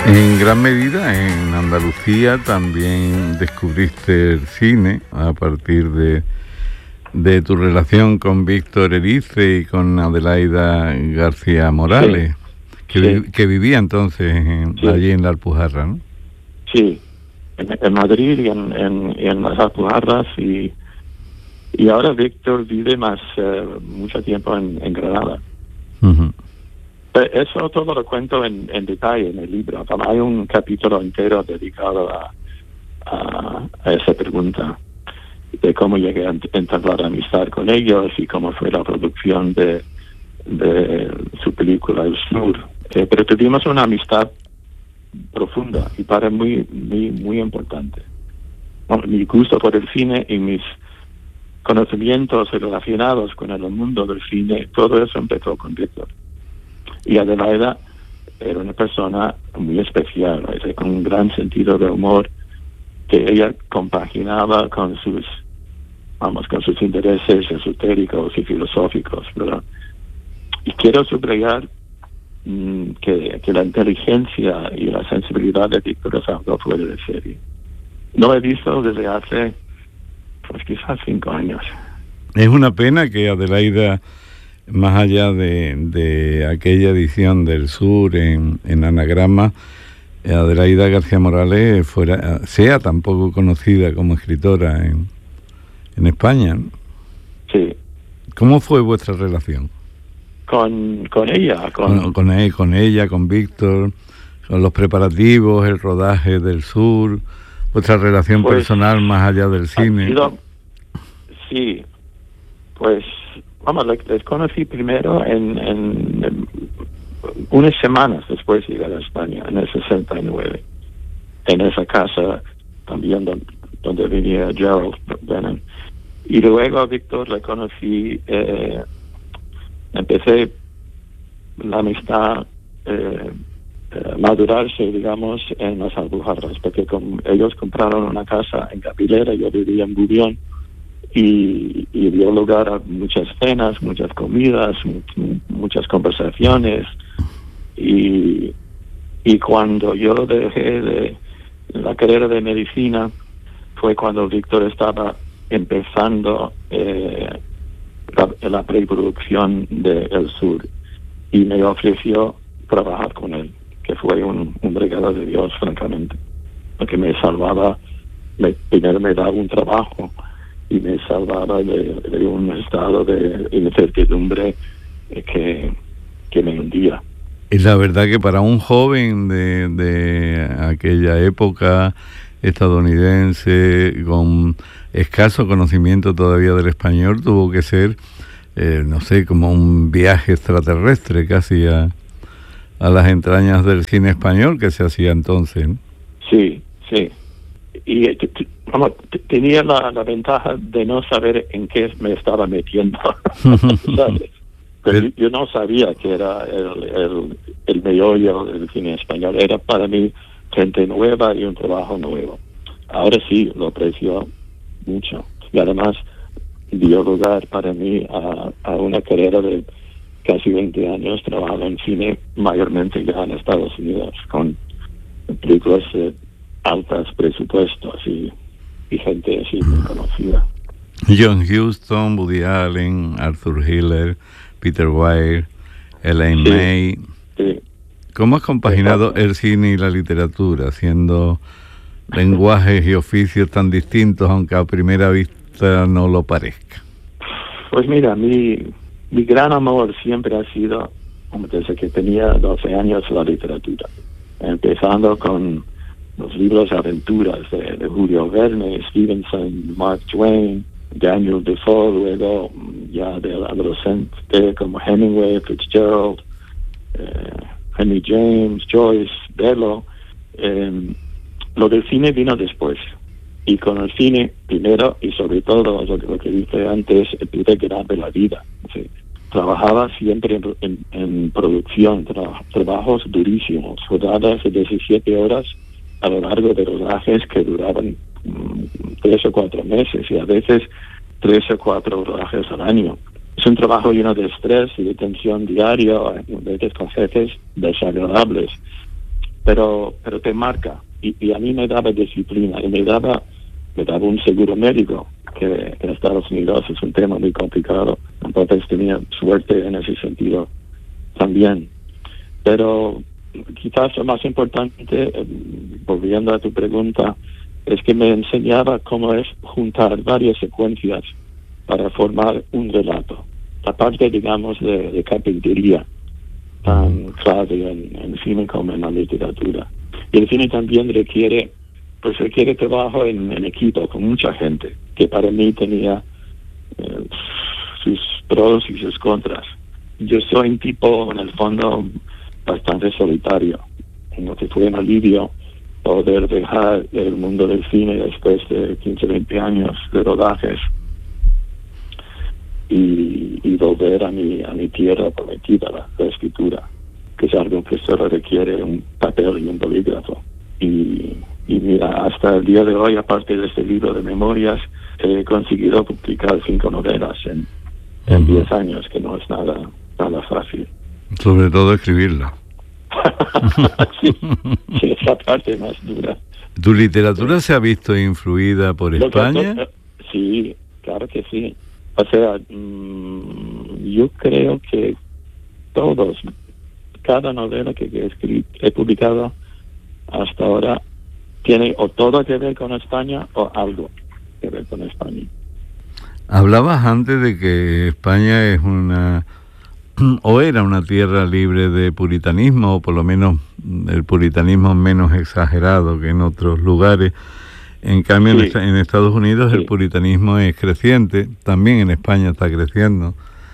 En gran medida en Andalucía también descubriste el cine a partir de tu relación con Víctor Erice y con Adelaida García Morales, que vivía entonces allí en la Alpujarra, ¿no? Sí, en Madrid y en las Alpujarras, y ahora Víctor vive mucho tiempo en Granada. Uh-huh. Eso todo lo cuento en detalle en el libro. Hay un capítulo entero dedicado a esa pregunta de cómo llegué a entablar amistad con ellos y cómo fue la producción de su película El Sur. Pero tuvimos una amistad profunda y para mí muy importante. Mi gusto por el cine y mis conocimientos relacionados con el mundo del cine, todo eso empezó con Víctor. Y Adelaida era una persona muy especial, con un gran sentido de humor que ella compaginaba con sus intereses esotéricos y filosóficos, ¿verdad? Y quiero subrayar que la inteligencia y la sensibilidad de Víctor es algo fuera de serie. No he visto desde hace, quizás 5 años. Es una pena que Adelaida, más allá de aquella edición del Sur en Anagrama, Adelaida García Morales sea tan poco conocida como escritora en España, ¿no? Sí. ¿Cómo fue vuestra relación? Con ella. Con ella, con Víctor, con los preparativos, el rodaje del Sur, vuestra relación personal más allá del cine. Sí, pues les conocí primero en unas semanas después de llegar a España, en el 69, en esa casa también donde vivía Gerald Brennan. Y luego a Víctor le conocí, empecé la amistad madurarse, digamos, en las Alpujarras, porque ellos compraron una casa en Capilera, yo vivía en Bubión, y dio lugar a muchas cenas, muchas comidas, muchas conversaciones, y cuando yo dejé de la carrera de medicina fue cuando Víctor estaba empezando la preproducción de El Sur, y me ofreció trabajar con él, que fue un regalo de Dios, francamente, porque me salvaba, primero me daba un trabajo y me salvaba de un estado de incertidumbre que me hundía. Y la verdad que para un joven de aquella época estadounidense, con escaso conocimiento todavía del español, tuvo que ser, no sé, como un viaje extraterrestre casi a las entrañas del cine español que se hacía entonces, ¿no? Sí. Y tenía la ventaja de no saber en qué me estaba metiendo, ¿sabes? Pero yo no sabía que era el meollo del cine español. Era para mí gente nueva y un trabajo nuevo. Ahora sí, lo aprecio mucho. Y además dio lugar para mí a una carrera de casi 20 años trabajando en cine, mayormente ya en Estados Unidos, con películas altos presupuestos y gente así muy conocida. John Huston, Woody Allen, Arthur Hiller, Peter Weir, Elaine May. Sí. ¿Cómo has compaginado el cine y la literatura, siendo lenguajes y oficios tan distintos, aunque a primera vista no lo parezca? Pues mira, mi gran amor siempre ha sido, desde que tenía 12 años, la literatura. Empezando con los libros de aventuras de Julio Verne, Stevenson, Mark Twain, Daniel Defoe, luego ya de adolescente como Hemingway, Fitzgerald, Henry James, Joyce, Bellow. Lo del cine vino después. Y con el cine, primero y sobre todo, lo que dije antes, pude ganarme la vida. ¿Sí? Trabajaba siempre en producción, trabajos durísimos, rodadas de 17 horas a lo largo de rodajes que duraban 3 o 4 meses y a veces 3 o 4 rodajes al año. Es un trabajo lleno de estrés y de tensión diaria, a veces con jefes desagradables. pero te marca. Y a mí me daba disciplina y me daba un seguro médico, que en Estados Unidos es un tema muy complicado. Entonces tenía suerte en ese sentido también. Pero quizás lo más importante, volviendo a tu pregunta, es que me enseñaba cómo es juntar varias secuencias para formar un relato. La parte, digamos, de carpintería, tan clave en cine como en la literatura. Y el cine también requiere trabajo en equipo, con mucha gente, que para mí tenía sus pros y sus contras. Yo soy un tipo, en el fondo, bastante solitario, en lo que fue un alivio poder dejar el mundo del cine después de 15, 20 años de rodajes y volver a mi tierra prometida, la escritura, que es algo que solo requiere un papel y un bolígrafo. Y mira, hasta el día de hoy, aparte de este libro de memorias, he conseguido publicar 5 novelas en 10 años, que no es nada fácil. Sobre todo escribirla. Sí, esa parte más dura. ¿Tu literatura se ha visto influida por España? Sí, claro que sí. O sea, yo creo que cada novela que he publicado hasta ahora tiene o todo que ver con España o algo que ver con España. Hablabas antes de que España es era una tierra libre de puritanismo, o por lo menos el puritanismo menos exagerado que en otros lugares. En cambio, sí, en Estados Unidos sí, el puritanismo es creciente, también en España está creciendo.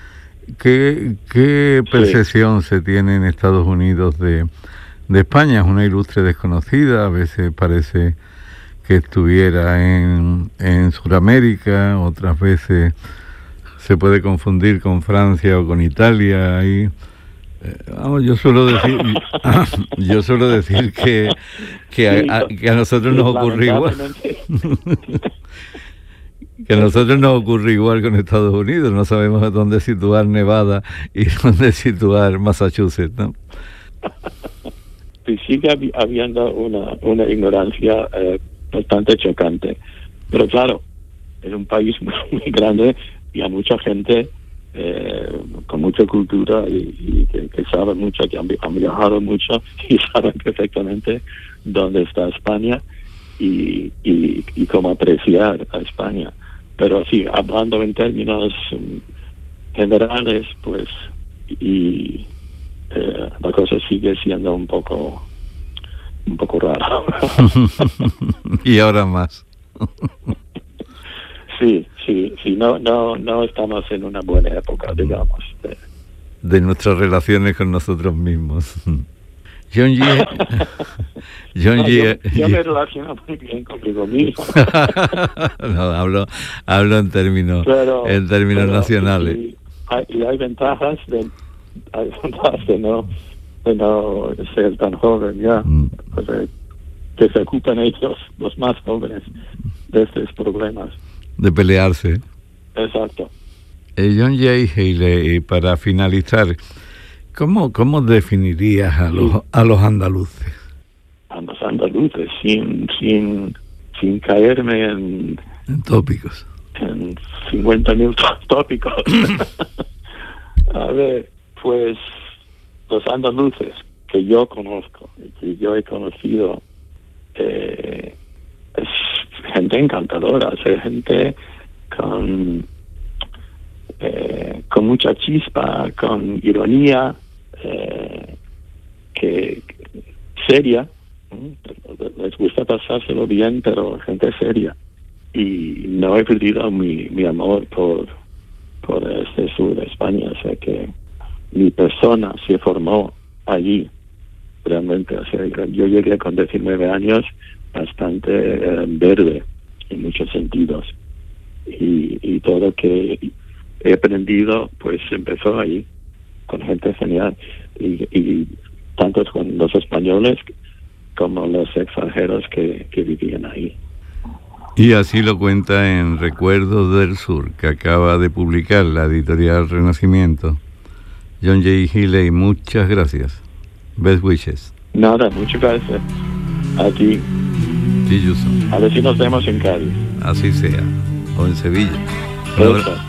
¿Qué percepción se tiene en Estados Unidos de España? Es una ilustre desconocida, a veces parece que estuviera en Sudamérica, otras veces se puede confundir con Francia o con Italia. Y yo suelo decir que a nosotros nos ocurre igual. Que a nosotros nos ocurre igual con Estados Unidos. No sabemos dónde situar Nevada y dónde situar Massachusetts, ¿no? Sí, sigue habiendo una ignorancia bastante chocante. Pero claro, es un país muy grande y hay mucha gente con mucha cultura y que sabe mucho, que han viajado mucho y saben perfectamente dónde está España y cómo apreciar a España. Pero sí, hablando en términos generales, pues, la cosa sigue siendo un poco rara. Y ahora más. Sí, no estamos en una buena época, digamos. De nuestras relaciones con nosotros mismos. John G. Yo me relaciono muy bien conmigo mismo. No, hablo en términos nacionales. Y hay ventajas de no ser tan joven ya, que se ocupan ellos, los más jóvenes, de estos problemas. De pelearse. Exacto. John J. Haley, para finalizar, ¿cómo definirías a los andaluces? A los andaluces, sin caerme en tópicos. En 50.000 tópicos. A ver, pues los andaluces que yo conozco y que yo he conocido, es gente encantadora, es gente con mucha chispa, con ironía, que seria, les gusta pasárselo bien, pero gente seria. Y no he perdido mi amor por este sur de España, o sea que mi persona se formó allí, realmente. O sea, yo llegué con 19 años bastante verde en muchos sentidos, y todo lo que he aprendido pues empezó ahí, con gente genial, y tanto con los españoles como los extranjeros que vivían ahí. Y así lo cuenta en Recuerdos del Sur, que acaba de publicar la editorial Renacimiento. John J. Haley, muchas gracias. Best wishes. Nada, muchas gracias a ti. Sí, Yuso. A ver si nos vemos en Cádiz. Así sea. O en Sevilla. Eso.